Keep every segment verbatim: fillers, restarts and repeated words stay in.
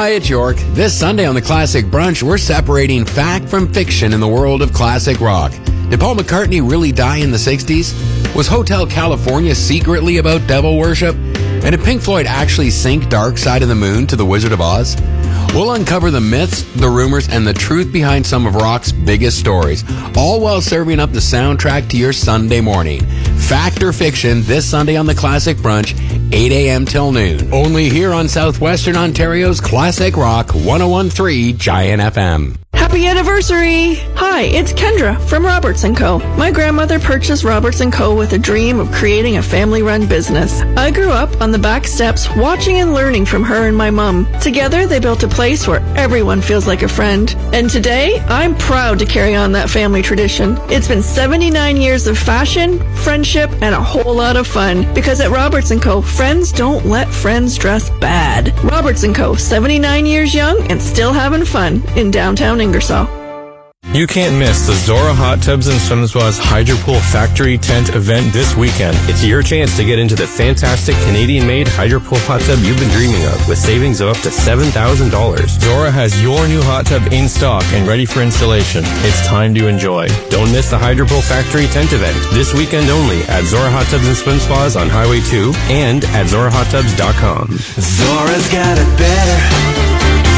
Hi, it's York. This Sunday on the Classic Brunch, we're separating fact from fiction in the world of classic rock. Did Paul McCartney really die in the sixties? Was Hotel California secretly about devil worship? And did Pink Floyd actually sink Dark Side of the Moon to the Wizard of Oz? We'll uncover the myths, the rumors, and the truth behind some of rock's biggest stories, all while serving up the soundtrack to your Sunday morning. Fact or fiction, this Sunday on the Classic Brunch, eight a.m. till noon. Only here on Southwestern Ontario's Classic Rock one oh one point three Giant F M. Happy anniversary! Hi, it's Kendra from Roberts and Co. My grandmother purchased Roberts and Co. with a dream of creating a family-run business. I grew up on the back steps watching and learning from her and my mom. Together, they built a place where everyone feels like a friend. And today, I'm proud to carry on that family tradition. It's been seventy-nine years of fashion, friendship, and a whole lot of fun. Because at Roberts and Co., friends don't let friends dress bad. Roberts and Co., seventy-nine years young and still having fun in downtown Ingersoll. You can't miss the Zora Hot Tubs and Swim Spas Hydropool Factory Tent event this weekend. It's your chance to get into the fantastic Canadian-made Hydropool hot tub you've been dreaming of, with savings of up to seven thousand dollars. Zora has your new hot tub in stock and ready for installation. It's time to enjoy. Don't miss the Hydropool Factory Tent event this weekend only at Zora Hot Tubs and Swim Spas on Highway two and at zora hot tubs dot com. Zora's got it better.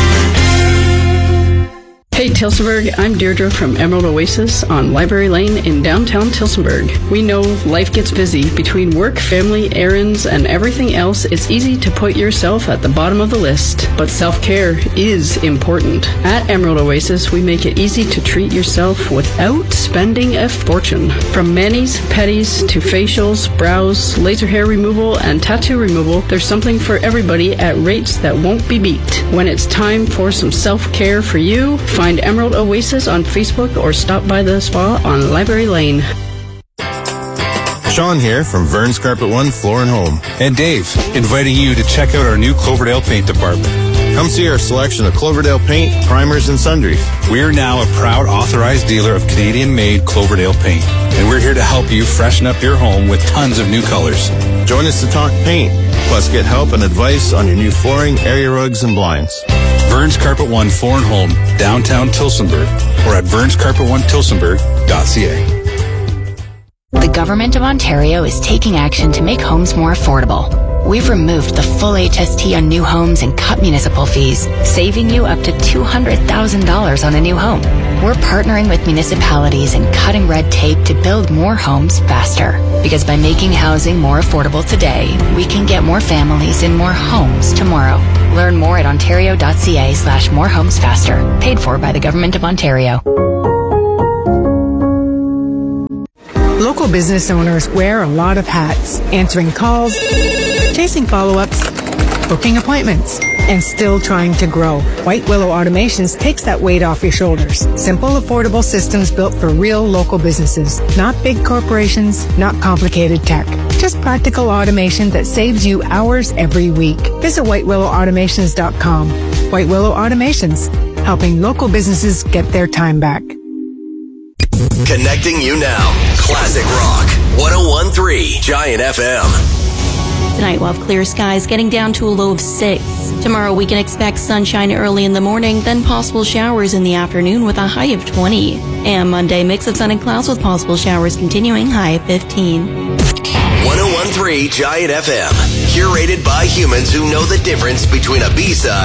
Hey Tillsonburg, I'm Deirdre from Emerald Oasis on Library Lane in downtown Tillsonburg. We know life gets busy. Between work, family, errands, and everything else, it's easy to put yourself at the bottom of the list. But self-care is important. At Emerald Oasis, we make it easy to treat yourself without spending a fortune. From manis, pedis, to facials, brows, laser hair removal, and tattoo removal, there's something for everybody at rates that won't be beat. When it's time for some self-care for you, find Find Emerald Oasis on Facebook or stop by the spa on Library Lane. Sean here from Vern's Carpet One Floor and Home. And Dave, inviting you to check out our new Cloverdale Paint Department. Come see our selection of Cloverdale paint, primers, and sundries. We are now a proud authorized dealer of Canadian-made Cloverdale paint, and we're here to help you freshen up your home with tons of new colors. Join us to talk paint, plus get help and advice on your new flooring, area rugs, and blinds. Vern's Carpet One Floor and Home, downtown Tillsonburg, or at verns carpet one tillsonburg dot c a. The Government of Ontario is taking action to make homes more affordable. We've removed the full H S T on new homes and cut municipal fees, saving you up to two hundred thousand dollars on a new home. We're partnering with municipalities and cutting red tape to build more homes faster. Because by making housing more affordable today, we can get more families in more homes tomorrow. Learn more at ontario.ca slash more homes faster. Paid for by the Government of Ontario. Local business owners wear a lot of hats, answering calls, chasing follow-ups, booking appointments, and still trying to grow. White Willow Automations takes that weight off your shoulders. Simple, affordable systems built for real local businesses. Not big corporations, not complicated tech. Just practical automation that saves you hours every week. Visit white willow automations dot com. White Willow Automations, helping local businesses get their time back. Connecting you now. Classic Rock one oh one point three Giant F M. Tonight we'll have clear skies getting down to a low of six. Tomorrow we can expect sunshine early in the morning, then possible showers in the afternoon with a high of twenty. And Monday, mix of sun and clouds with possible showers continuing, high of fifteen. one oh one point three Giant F M. Curated by humans who know the difference between a B-side